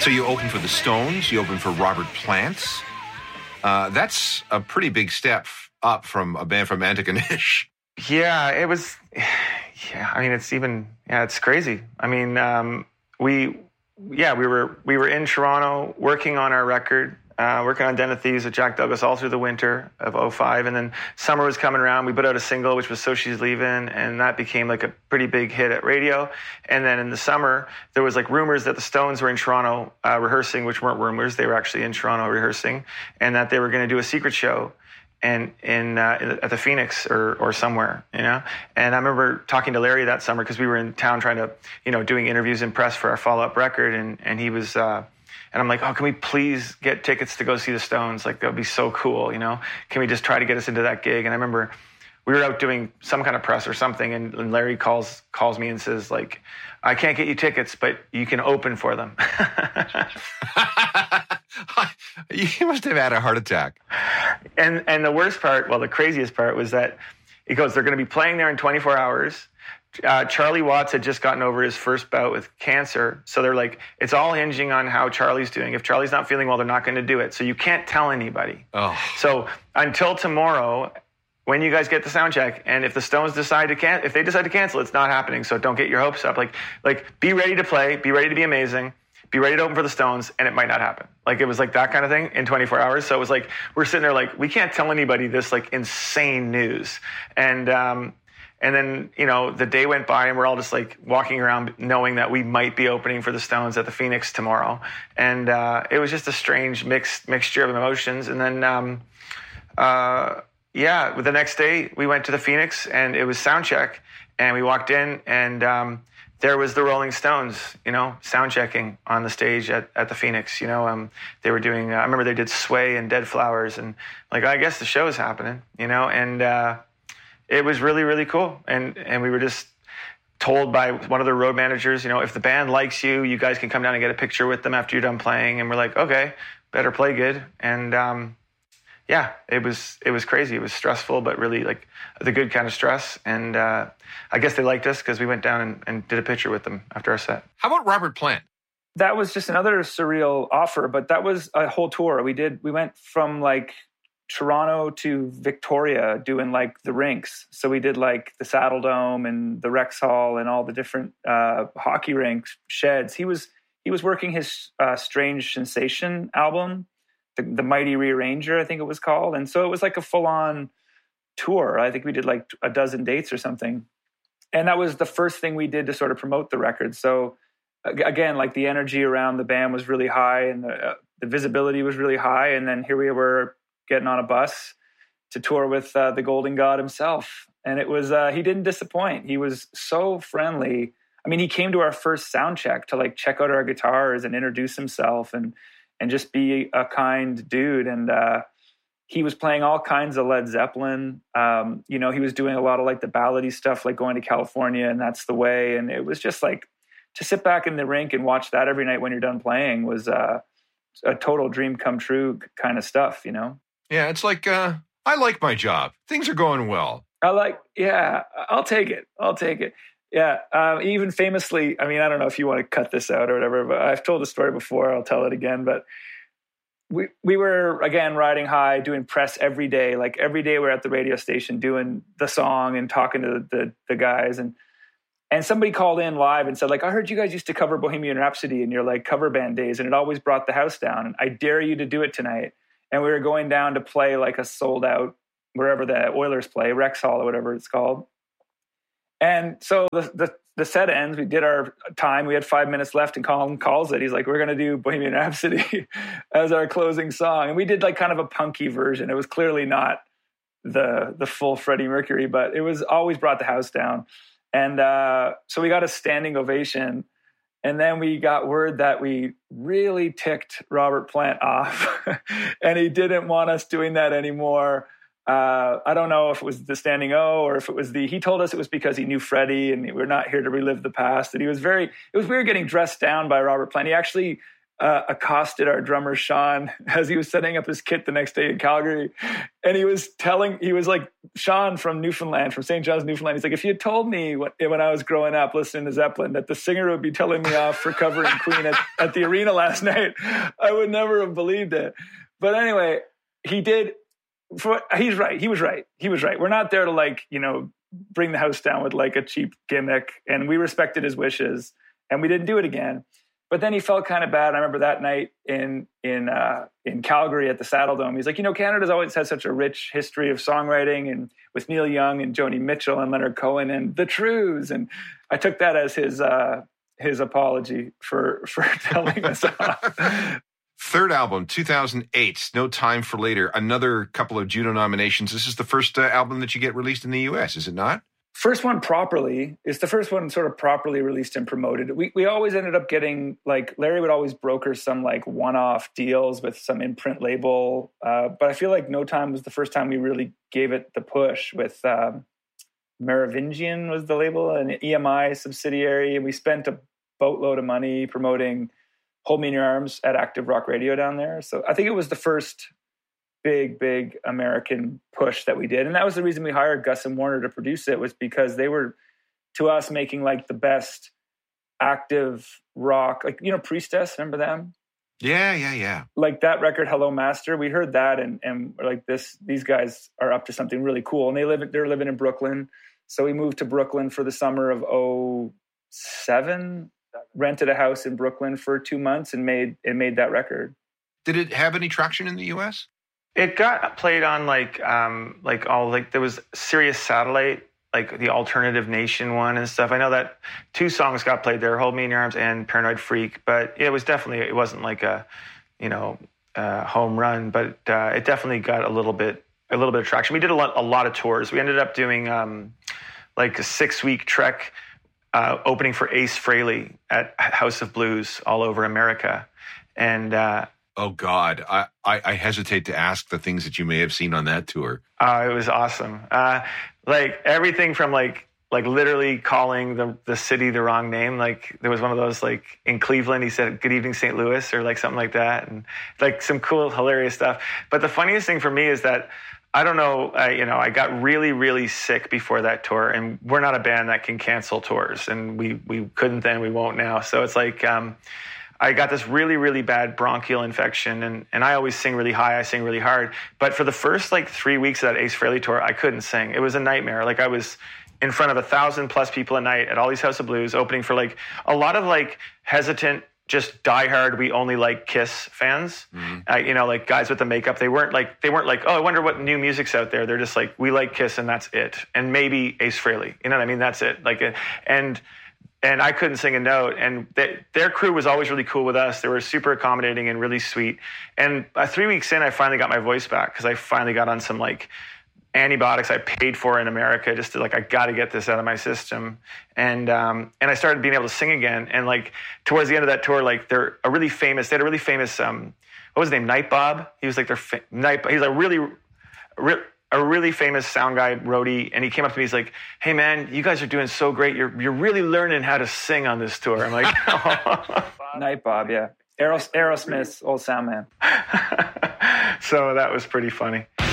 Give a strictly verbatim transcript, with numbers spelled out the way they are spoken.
So you opened for the Stones, you opened for Robert Plant. Uh, that's a pretty big step up from a band from Antigonish. Yeah, it was, yeah, I mean, it's even, yeah, it's crazy. I mean, um, we, yeah, we were, we were in Toronto working on our record, uh, working on Den of Thieves with Jack Douglas all through the winter of oh five. And then summer was coming around. We put out a single, which was So She's Leaving. And that became like a pretty big hit at radio. And then in the summer, there was like rumors that the Stones were in Toronto uh, rehearsing, which weren't rumors. They were actually in Toronto rehearsing, and that they were going to do a secret show and in uh, at the Phoenix or or somewhere, you know. And I remember talking to Larry that summer because we were in town trying to, you know, doing interviews and press for our follow-up record, and and he was, uh, and I'm like, oh, can we please get tickets to go see the Stones? Like, that would be so cool, you know. Can we just try to get us into that gig? And I remember we were out doing some kind of press or something, and, and Larry calls calls me and says, like, I can't get you tickets, but you can open for them. You must have had a heart attack. And and the worst part, well, the craziest part was that he goes, they're going to be playing there in twenty-four hours. Uh, Charlie Watts had just gotten over his first bout with cancer. So they're like, it's all hinging on how Charlie's doing. If Charlie's not feeling well, they're not going to do it. So you can't tell anybody. Oh. So until tomorrow, when you guys get the sound check, and if the Stones decide to can, if they decide to cancel, it's not happening. So don't get your hopes up. Like, like be ready to play, be ready to be amazing, be ready to open for the Stones, and it might not happen. Like, it was like that kind of thing in twenty-four hours. So it was like, we're sitting there like, we can't tell anybody this like insane news. And, um, and then, you know, the day went by and we're all just like walking around knowing that we might be opening for the Stones at the Phoenix tomorrow. And, uh, it was just a strange mixed mixture of emotions. And then, um, uh, yeah, the next day we went to the Phoenix and it was sound check, and we walked in and, um, there was the Rolling Stones, you know, sound checking on the stage at, at the Phoenix. You know, um, they were doing, uh, I remember they did Sway and Dead Flowers, and like, I guess the show's happening, you know, and uh, it was really, really cool. And, and we were just told by one of the road managers, you know, if the band likes you, you guys can come down and get a picture with them after you're done playing. And we're like, okay, better play good. And um, yeah, it was, it was crazy. It was stressful, but really like the good kind of stress. And uh, I guess they liked us because we went down and, and did a picture with them after our set. How about Robert Plant? That was just another surreal offer, but that was a whole tour. We did, we went from like Toronto to Victoria doing like the rinks. So we did like the Saddle Dome and the Rex Hall and all the different uh, hockey rinks, sheds. He was, he was working his uh, Strange Sensation album, the, the Mighty Rearranger, I think it was called. And so it was like a full on tour. I think we did like a dozen dates or something. And that was the first thing we did to sort of promote the record. So again, like the energy around the band was really high, and the, uh, the visibility was really high. And then here we were getting on a bus to tour with uh, the Golden God himself. And it was, uh, he didn't disappoint. He was so friendly. I mean, he came to our first sound check to like check out our guitars and introduce himself and, and just be a kind dude. And, uh, he was playing all kinds of Led Zeppelin. Um, you know, he was doing a lot of like the ballady stuff, like Going to California and That's the Way. And it was just like, to sit back in the rink and watch that every night when you're done playing was uh, a total dream come true kind of stuff, you know? Yeah, it's like, uh, I like my job. Things are going well. I like, yeah, I'll take it. I'll take it. Yeah. Um, even famously, I mean, I don't know if you want to cut this out or whatever, but I've told the story before. I'll tell it again. But we we were, again, riding high, doing press every day. Like every day we're at the radio station doing the song and talking to the, the, the guys. And And somebody called in live and said, like, I heard you guys used to cover Bohemian Rhapsody in your like cover band days, and it always brought the house down. And I dare you to do it tonight. And we were going down to play like a sold out, wherever the Oilers play, Rex Hall or whatever it's called. And so the, the, the set ends. We did our time. We had five minutes left, and Colin calls it. He's like, we're going to do Bohemian Rhapsody as our closing song. And we did like kind of a punky version. It was clearly not the the full Freddie Mercury, but it was always brought the house down. And uh, so we got a standing ovation. And then we got word that we really ticked Robert Plant off. And he didn't want us doing that anymore. Uh, I don't know if it was the standing O or if it was the, he told us it was because he knew Freddie and we're not here to relive the past. And he was very, it was weird getting dressed down by Robert Plant. He actually uh, accosted our drummer Sean as he was setting up his kit the next day in Calgary. And he was telling, he was like, Sean from Newfoundland, from Saint John's, Newfoundland. He's like, if you had told me what, when I was growing up listening to Zeppelin that the singer would be telling me off for covering Queen at, at the arena last night, I would never have believed it. But anyway, he did, for, he's right. He was right. He was right. We're not there to like, you know, bring the house down with like a cheap gimmick. And we respected his wishes and we didn't do it again. But then he felt kind of bad. I remember that night in in uh, in Calgary at the Saddle Dome. He's like, you know, Canada's always had such a rich history of songwriting, and with Neil Young and Joni Mitchell and Leonard Cohen and the Trews. And I took that as his uh, his apology for for telling us off. Third album, two thousand eight, No Time for Later. Another couple of Juno nominations. This is the first uh, album that you get released in the U S, is it not? First one properly. It's the first one sort of properly released and promoted. We we always ended up getting, like, Larry would always broker some, like, one-off deals with some imprint label. Uh, but I feel like No Time was the first time we really gave it the push with um, Merovingian was the label, an E M I subsidiary. And we spent a boatload of money promoting Hold Me in Your Arms at Active Rock Radio down there. So I think it was the first big, big American push that we did. And that was the reason we hired Gus and Warner to produce it, was because they were, to us, making like the best active rock, like, you know, Priestess, remember them? Yeah, yeah, yeah. Like that record, Hello Master, we heard that and and we're like, this, these guys are up to something really cool. And they live, they're living in Brooklyn. So we moved to Brooklyn for the summer of oh seven, rented a house in Brooklyn for two months and made, and made that record. Did it have any traction in the U S? It got played on like um, like all like there was Sirius Satellite, like the Alternative Nation one and stuff. I know that two songs got played there, Hold Me in Your Arms and Paranoid Freak. But it was definitely, it wasn't like a, you know, uh, home run, but uh, it definitely got a little bit a little bit of traction. We did a lot a lot of tours. We ended up doing um, like a six week trek uh, opening for Ace Frehley at House of Blues all over America, and. Uh, Oh, God. I, I, I hesitate to ask the things that you may have seen on that tour. Uh, it was awesome. Uh, like everything from like like literally calling the, the city the wrong name. Like there was one of those, like in Cleveland, he said, "Good evening, Saint Louis," or like something like that. And like some cool, hilarious stuff. But the funniest thing for me is that I don't know, I, you know, I got really, really sick before that tour, and we're not a band that can cancel tours, and we, we couldn't then, we won't now. So it's like, um, I got this really, really bad bronchial infection, and, and I always sing really high, I sing really hard. But for the first like three weeks of that Ace Frehley tour, I couldn't sing. It was a nightmare. Like I was in front of a thousand plus people a night at all these House of Blues, opening for like a lot of like hesitant, just diehard, we only like Kiss fans. Mm-hmm. Uh, you know, like guys with the makeup. They weren't like, they weren't like, oh, I wonder what new music's out there. They're just like, we like Kiss and that's it. And maybe Ace Frehley. You know what I mean? That's it. Like, and... And I couldn't sing a note. And they, their crew was always really cool with us. They were super accommodating and really sweet. And uh, three weeks in, I finally got my voice back because I finally got on some like antibiotics I paid for in America just to like, I got to get this out of my system. And um, and I started being able to sing again. And like towards the end of that tour, like they're a really famous, they had a really famous, um, what was his name? Night Bob. He was like their fa- Night. He's a really, really a really famous sound guy, roadie, and he came up to me. He's like, "Hey man, you guys are doing so great. You're you're really learning how to sing on this tour." I'm like, oh. Night Bob, yeah, Aeros- Aerosmith's old sound man. So that was pretty funny.